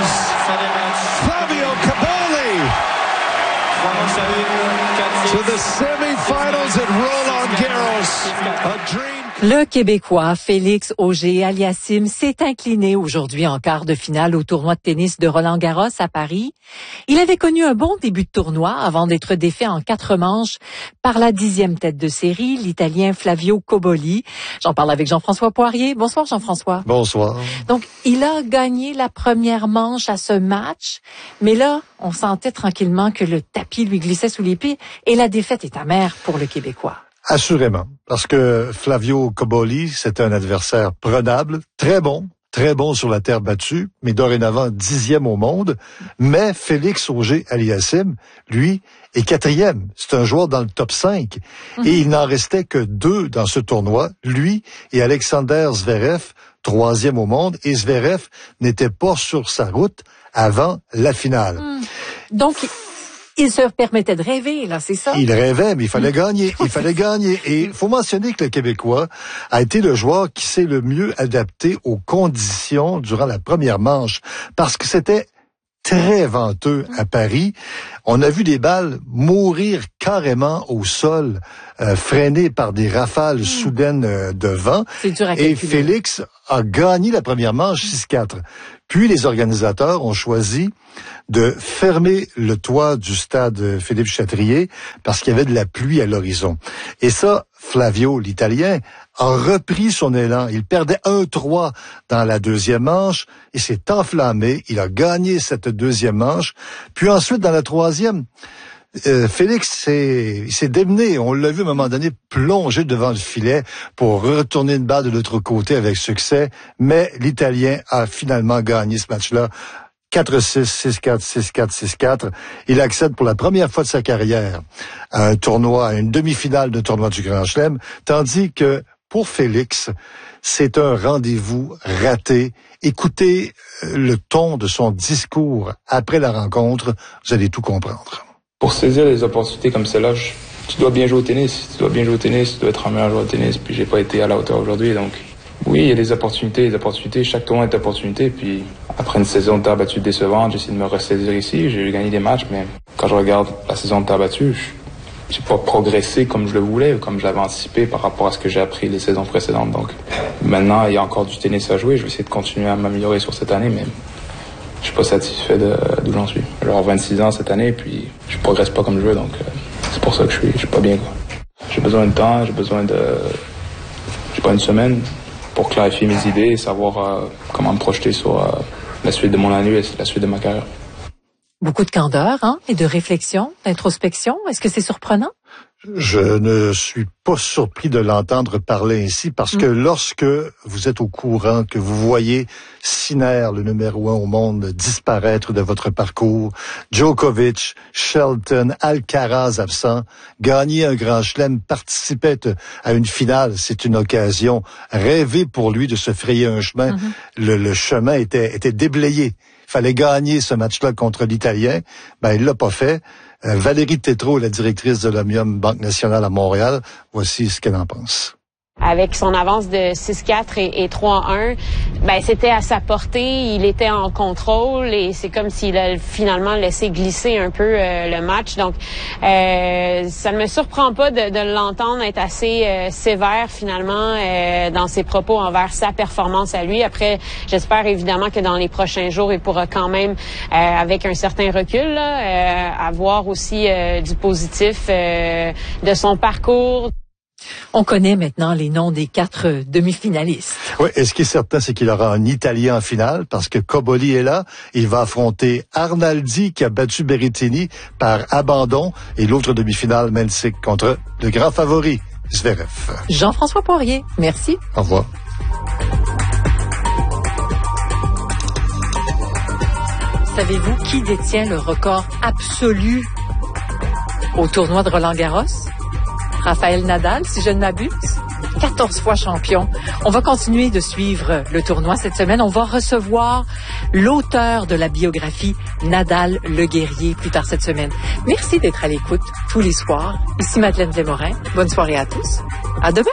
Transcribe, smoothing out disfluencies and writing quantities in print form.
Flavio Cobolli to the semi-finals at Roland Garros. A dream. Le Québécois Félix Auger-Aliassime s'est incliné aujourd'hui en quart de finale au tournoi de tennis de Roland-Garros à Paris. Il avait connu un bon début de tournoi avant d'être défait en 4 manches par la 10e tête de série, l'Italien Flavio Cobolli. J'en parle avec Jean-François Poirier. Bonsoir Jean-François. Bonsoir. Donc, il a gagné la première manche à ce match, mais là, on sentait tranquillement que le tapis lui glissait sous les pieds et la défaite est amère pour le Québécois. Assurément, parce que Flavio Cobolli, c'était un adversaire prenable, très bon sur la terre battue, mais dorénavant 10e au monde. Mais Félix Auger-Aliassime, lui, est 4e. C'est un joueur dans le top 5. Et il n'en restait que 2 dans ce tournoi, lui et Alexander Zverev, 3e au monde. Et Zverev n'était pas sur sa route avant la finale. Donc, il se permettait de rêver, là, c'est ça? Il rêvait, mais il fallait gagner. Il fallait gagner. Et il faut mentionner que le Québécois a été le joueur qui s'est le mieux adapté aux conditions durant la première manche. Parce que c'était très venteux à Paris. On a vu des balles mourir carrément au sol, freinées par des rafales soudaines de vent. C'est dur à Et calculer. Félix a gagné la première manche 6-4. Puis les organisateurs ont choisi de fermer le toit du stade Philippe Chatrier parce qu'il y avait de la pluie à l'horizon. Et ça, Flavio, l'Italien, a repris son élan. Il perdait 1-3 dans la deuxième manche et s'est enflammé. Il a gagné cette deuxième manche. Puis ensuite, dans la troisième, Félix il s'est démené. On l'a vu à un moment donné plonger devant le filet pour retourner une balle de l'autre côté avec succès. Mais l'Italien a finalement gagné ce match-là. 4-6, 6-4, 6-4, 6-4. Il accède pour la première fois de sa carrière à un tournoi, à une demi-finale de tournoi du Grand Chelem, tandis que pour Félix, c'est un rendez-vous raté. Écoutez le ton de son discours après la rencontre, vous allez tout comprendre. Pour saisir les opportunités comme celle-là, tu dois bien jouer au tennis. Tu dois être un meilleur joueur de tennis. Puis j'ai pas été à la hauteur aujourd'hui, donc oui, il y a des opportunités. Chaque tournoi est opportunité. Puis après une saison de terre battue décevante, j'essaie de me ressaisir ici. J'ai gagné des matchs, mais quand je regarde la saison de terre battue, j'ai pas progressé comme je le voulais, comme je l'avais anticipé par rapport à ce que j'ai appris les saisons précédentes. Donc maintenant, il y a encore du tennis à jouer. Je vais essayer de continuer à m'améliorer sur cette année, mais je suis pas satisfait d'où j'en suis. Je vais avoir 26 ans cette année, puis je progresse pas comme je veux, donc c'est pour ça que je suis pas bien, quoi. J'ai besoin de temps, j'ai pas une semaine pour clarifier mes idées et savoir comment me projeter sur la suite de mon année et la suite de ma carrière. Beaucoup de candeur, et de réflexion, d'introspection. Est-ce que c'est surprenant? Je ne suis pas surpris de l'entendre parler ainsi parce que lorsque vous êtes au courant, que vous voyez Sinner, le numéro 1 au monde, disparaître de votre parcours, Djokovic, Shelton, Alcaraz absent, gagner un grand chelem, participer à une finale, c'est une occasion. Rêver pour lui de se frayer un chemin. Le chemin était déblayé. Il fallait gagner ce match-là contre l'Italien. Il l'a pas fait. Valérie Tétrault, la directrice de l'Omnium Banque Nationale à Montréal, voici ce qu'elle en pense. Avec son avance de 6-4 et 3-1, c'était à sa portée, il était en contrôle et c'est comme s'il a finalement laissé glisser un peu le match. Donc, ça ne me surprend pas de l'entendre être assez sévère finalement dans ses propos envers sa performance à lui. Après, j'espère évidemment que dans les prochains jours, il pourra quand même, avec un certain recul, avoir aussi du positif de son parcours. On connaît maintenant les noms des 4 demi-finalistes. Oui, et ce qui est certain, c'est qu'il aura un Italien en finale, parce que Cobolli est là. Il va affronter Arnaldi, qui a battu Berrettini par abandon, et l'autre demi-finale, Melsik, contre le grand favori, Zverev. Jean-François Poirier, merci. Au revoir. Savez-vous qui détient le record absolu au tournoi de Roland-Garros? Rafael Nadal, si je ne m'abuse, 14 fois champion. On va continuer de suivre le tournoi cette semaine. On va recevoir l'auteur de la biographie Nadal le guerrier plus tard cette semaine. Merci d'être à l'écoute tous les soirs. Ici Madeleine Desmorin. Bonne soirée à tous. À demain.